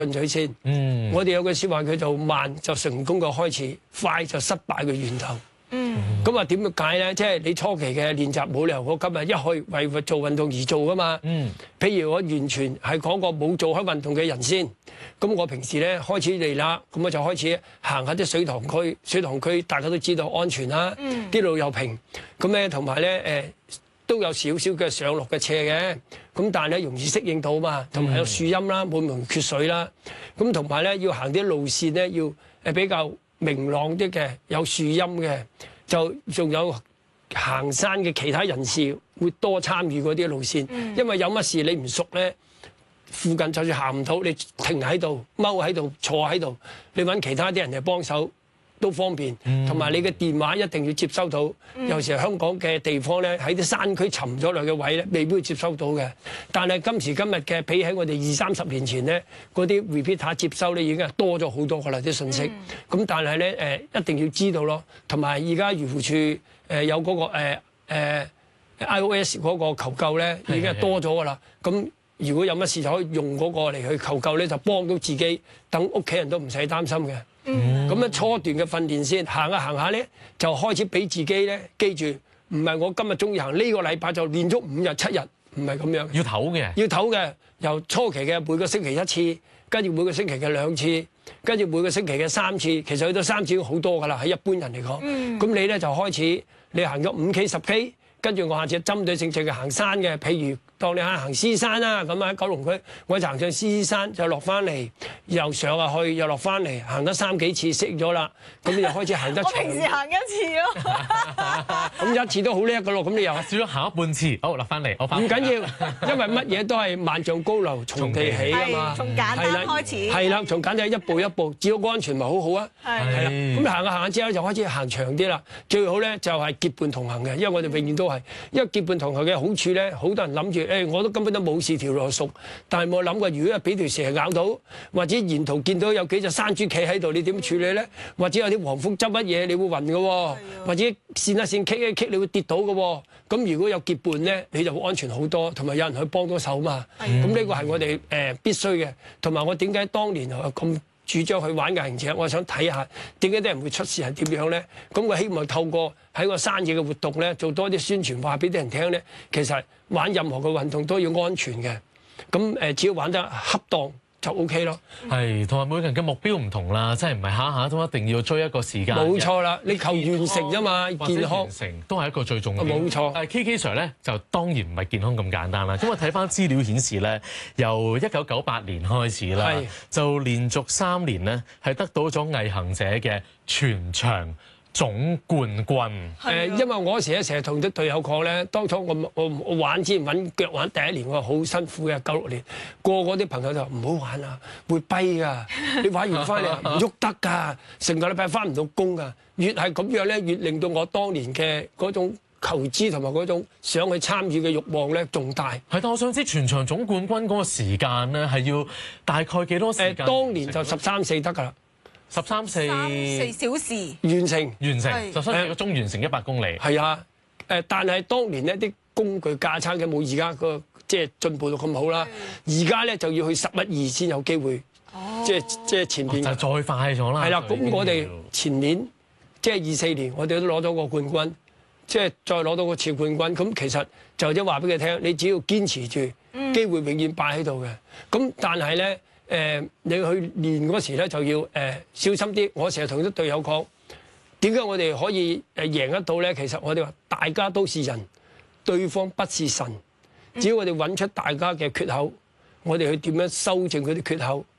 進取先。我哋有句説話叫做慢就成功嘅開始，快就失敗嘅源頭。咁啊點解咧？即係你初期嘅練習冇理由我今日一去為做運動而做噶嘛。譬如我完全係講個冇做開運動嘅人先。咁我平時咧開始嚟啦，咁我就開始行下啲水塘區。水塘區大家都知道安全啦，啲路又平。咁咧同埋咧都有少少嘅上落嘅斜嘅。咁但係咧容易適應到嘛，同埋有樹蔭啦，冇咁容易缺水啦。咁同埋咧要行啲路線咧要比較明朗啲嘅，有樹蔭嘅，就仲有行山嘅其他人士會多參與嗰啲路線，因為有乜事你唔熟咧，附近就算行唔到，你停喺度、踎喺度、坐喺度，你揾其他啲人嚟幫手都方便，同埋你嘅電話一定要接收到。有時香港嘅地方咧，喺啲山區沉咗落嘅位咧，未必會接收到嘅。但係今時今日嘅，比起我哋20-30年前咧，嗰啲 repeater 接收咧已經係多咗好多㗎啦啲信息。咁但係咧一定要知道咯，同埋而家漁護署有嗰個iOS 嗰個求救咧，已經係多咗㗎啦。咁如果有乜事就可以用嗰個嚟去求救咧，就幫到自己，等屋企人都唔使擔心嘅。咁樣初段嘅訓練先，行下咧，就開始俾自己咧，記住唔係我今日中意行，呢個禮拜就練足5日7日，唔係咁樣。要唞嘅。要唞嘅，由初期嘅每個星期1次，跟住每個星期嘅2次，跟住每個星期嘅3次，其實去到3次已經好多㗎啦，喺一般人嚟講。咁你咧就開始，你行咗5K 10K，跟住我下次針對性淨係行山嘅，譬如當你行獅山啦，咁喺九龍區，我行上獅山就落翻嚟，又上下去，又落翻嚟，行得3幾次識咗啦，咁你就開始行得長。我平時行1次咯。咁1次都好叻㗎咯，咁你又少咗行一半次，好落翻嚟，我翻。唔緊要，因為乜嘢都係萬丈高樓從地起㗎嘛。從簡單開始。係啦，從簡單一步一步，只要安全咪好好啊。係啦，咁行下之後就開始行長啲啦。最好咧就係結伴同行嘅，因為我哋永遠都係，因為結伴同行嘅好處咧，好多人諗住。我都根本都冇事條路熟，但係冇諗過，如果俾條蛇咬到，或者沿途見到有幾隻山豬企喺度，你點處理咧？或者有啲黃蜂執乜嘢，你會暈嘅喎；或者跣一跣棘一棘，你會跌倒嘅喎。咁如果有結伴咧，你就會安全好多，同埋有人去幫到手嘛。咁呢個係我哋必須嘅。同埋我點解當年咁主張去玩嘅行程，我想睇下點解啲人會出事係點樣咧？咁我希望透過喺個山野嘅活動咧，做多啲宣傳，話俾啲人聽咧。其實玩任何嘅運動都要安全嘅，咁只要玩得恰當就 OK 咯。係，同埋每個人嘅目標唔同啦，即係唔係下下都一定要追一個時間。冇錯啦，你求完成啫嘛，健康完成都係一個最重要。冇錯。KK Sir 咧就當然唔係健康咁簡單啦，因為睇翻資料顯示咧，由1998年開始啦，就連續3年咧係得到咗毅行者嘅全場總冠軍。因為我嗰時咧成日同啲隊友講咧，當初我玩之前揾腳玩第1年，我好辛苦嘅96年，個啲朋友就唔好玩啊，會跛㗎，你玩完翻嚟唔喐得㗎，成個禮拜翻唔到工㗎。越係咁樣咧，越令到我當年嘅嗰種求知同埋嗰種想去參與嘅慾望咧，仲大。係，但我想知全場總冠軍嗰個時間咧，係要大概幾多時間？當年就13.4得㗎啦。13.4小時完成13.4個鐘完成100公里。係啊，但係當年呢啲工具架撐嘅冇而家個即係進步到咁好啦。而家咧就要去11.2先有機會，即係前邊就再快咗啦。係啦，咁我哋前年即係24年，我哋都攞咗個冠軍，即係再攞到個次冠軍。咁其實就即係話俾佢聽，你只要堅持住，機會永遠擺喺度嘅。咁但係咧。你去練嗰時咧就要小心啲。我成日同啲隊友講，點解我哋可以贏得到咧？其實我哋話大家都是人，對方不是神。只要我哋揾出大家嘅缺口，我哋去點樣修正佢啲缺口，